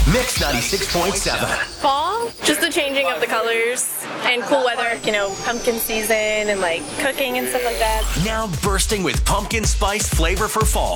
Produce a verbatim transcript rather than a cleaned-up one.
Mix ninety-six point seven. Fall, just the changing of the colors and cool weather, you know, pumpkin season and like cooking and stuff like that. Now bursting with pumpkin spice flavor for fall.